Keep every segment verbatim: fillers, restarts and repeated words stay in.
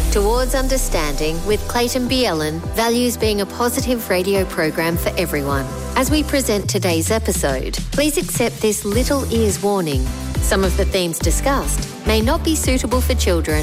Towards Understanding with Clayton Bielen values being a positive radio program for everyone. As we present today's episode, please accept this little ears warning. Some of the themes discussed may not be suitable for children.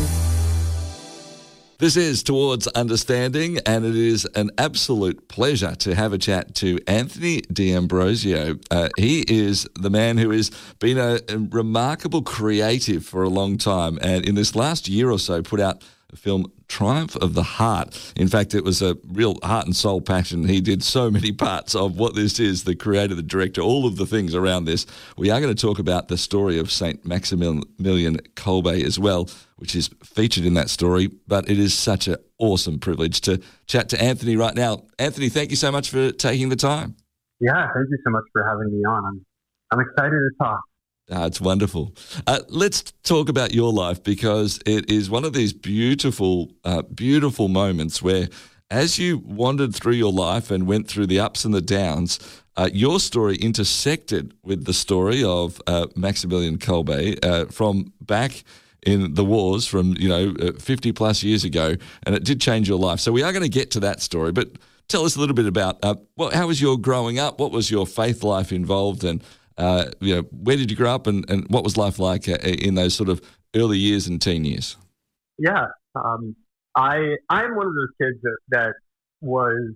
This is Towards Understanding, and it is an absolute pleasure to have a chat to Anthony D'Ambrosio. Uh, he is the man who has been a, a remarkable creative for a long time, and in this last year or so put out a film, Triumph of the Heart. In fact, it was a real heart and soul passion. He did so many parts of what this is, the creator, the director, all of the things around this. We are going to talk about the story of Saint Maximilian Kolbe as well, which is featured in that story, but it is such an awesome privilege to chat to Anthony right now. Anthony, thank you so much for taking the time. Yeah, thank you so much for having me on. I'm, I'm excited to talk. Ah, it's wonderful. Uh, let's talk about your life, because it is one of these beautiful, uh, beautiful moments where as you wandered through your life and went through the ups and the downs, uh, your story intersected with the story of uh, Maximilian Kolbe uh, from back in the wars from, you know, uh, fifty plus years ago, and it did change your life. So we are going to get to that story, but tell us a little bit about uh, well, how was your growing up? What was your faith life involved, and uh, you know, where did you grow up, and, and what was life like uh, in those sort of early years and teen years? Yeah, um, I I'm one of those kids that, that was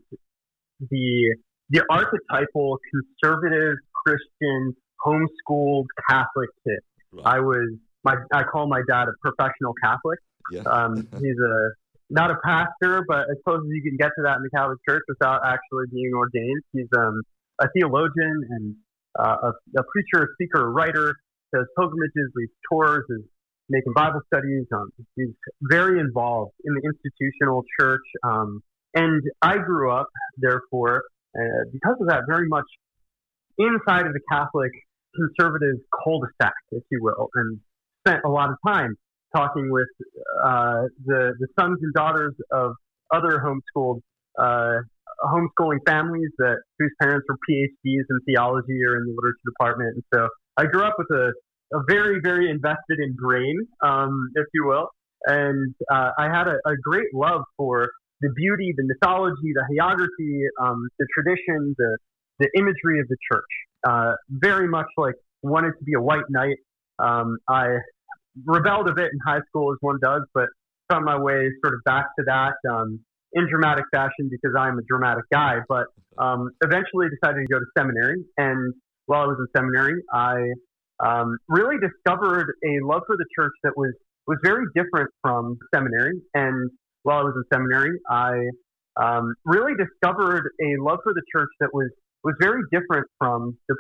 the the archetypal conservative Christian homeschooled Catholic kid. Right. I was. My, I call my dad a professional Catholic. Yeah. um, he's a not a pastor, but as close as you can get to that in the Catholic Church without actually being ordained. He's um, a theologian and uh, a, a preacher, a speaker, a writer, does pilgrimages, leads tours, is making Bible studies. Um, he's very involved in the institutional church. Um, and I grew up, therefore, uh, because of that, very much inside of the Catholic conservative cul-de-sac, if you will, and spent a lot of time talking with uh, the the sons and daughters of other homeschooled uh, homeschooling families that whose parents were P H Ds in theology or in the literature department. And so I grew up with a, a very, very invested in brain, um, if you will. And uh, I had a, a great love for the beauty, the mythology, the hagiography, um, the tradition, the, the imagery of the church. Uh, very much like wanted to be a white knight. Um, I rebelled a bit in high school, as one does, but found my way sort of back to that um, in dramatic fashion because I'm a dramatic guy. But um, eventually decided to go to seminary. And while I was in seminary, I um, really discovered a love for the church that was, was very different from seminary. And while I was in seminary, I um, really discovered a love for the church that was, was very different from the